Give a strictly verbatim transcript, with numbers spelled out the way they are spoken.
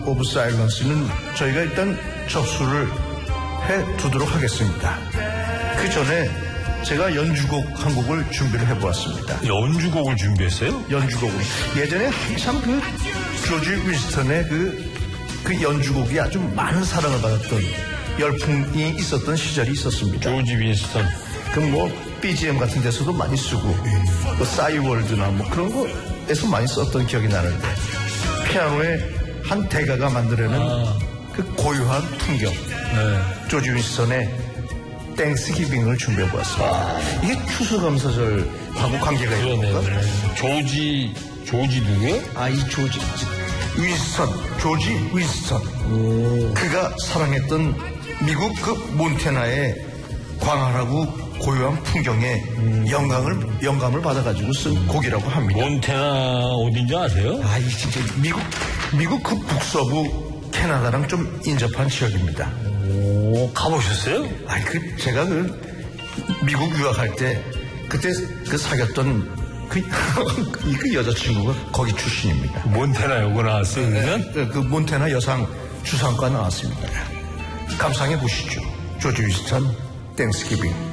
오브 사일런스는 저희가 일단 접수를 해 두도록 하겠습니다. 그 전에 제가 연주곡 한 곡을 준비를 해보았습니다. 연주곡을 준비했어요? 연주곡을. 예전에 한참 그 조지 윈스턴의 그, 그 연주곡이 아주 많은 사랑을 받았던 열풍이 있었던 시절이 있었습니다. 조지 윈스턴. 그 뭐 비지엠 같은 데서도 많이 쓰고 뭐 싸이월드나 뭐 그런 거에서 많이 썼던 기억이 나는데 피아노에 한 대가가 만들어낸 아. 그 고유한 풍경. 네. 조지 윈스턴의 땡스기빙을 준비해보았습니다. 아. 이게 추수감사절하고 관계가 있는 건가? 조지, 조지 누구요? 아, 이 조지, 윈스턴, 조지 윈스턴. 오. 그가 사랑했던 미국 그 몬태나의 광활하고 고요한 풍경에 음. 영감을, 영감을 받아가지고 쓴 곡이라고 합니다. 몬태나 어딘지 아세요? 아, 이 진짜 미국, 미국 그 북서부 캐나다랑 좀 인접한 지역입니다. 오, 가보셨어요? 아니, 그, 제가 그, 미국 유학할 때, 그때 그 사귀었던 그, 그 여자친구가 거기 출신입니다. 몬태나 요거 나왔어요, 그러면? 네, 그 몬태나 여상 주상과 나왔습니다. 감상해 보시죠. 조지 윈스턴, 땡스기빙.